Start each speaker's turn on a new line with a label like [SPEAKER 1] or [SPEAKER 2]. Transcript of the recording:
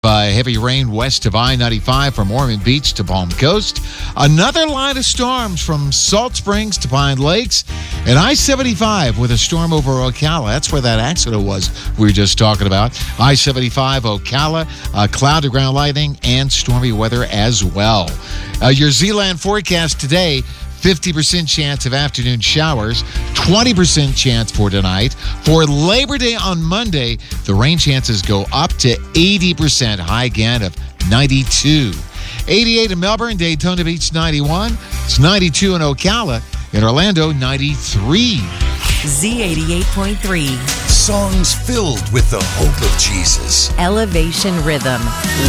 [SPEAKER 1] Heavy rain west of I-95 from Ormond Beach to Palm Coast. Another line of storms from Salt Springs to Pine Lakes. And I-75 with a storm over Ocala. That's where that accident was we were just talking about. I-75 Ocala, cloud to ground lightning, and stormy weather as well. Your Z-Land forecast today: 50% chance of afternoon showers, 20% chance for tonight. For Labor Day on Monday, the rain chances go up to 80%, high again of 92. 88 in Melbourne, Daytona Beach 91. It's 92 in Ocala. In Orlando, 93.
[SPEAKER 2] Z88.3.
[SPEAKER 3] Songs filled with the hope of Jesus.
[SPEAKER 2] Elevation Rhythm.